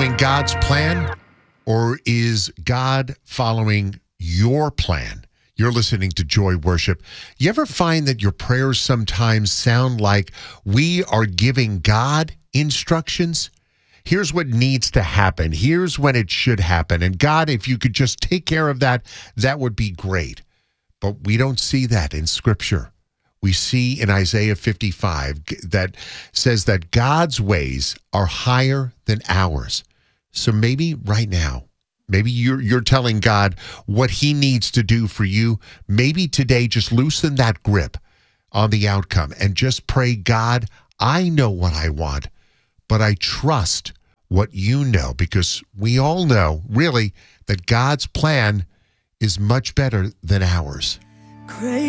following God's plan, or is God following your plan? You're listening to Joy Worship. You ever find that your prayers sometimes sound like we are giving God instructions? Here's what needs to happen. Here's when it should happen. And God, if you could just take care of that, that would be great. But we don't see that in Scripture. We see in Isaiah 55 that says that God's ways are higher than ours. So maybe right now, maybe you're telling God what he needs to do for you. Maybe today just loosen that grip on the outcome and just pray, God, I know what I want, but I trust what you know, because we all know really that God's plan is much better than ours. Great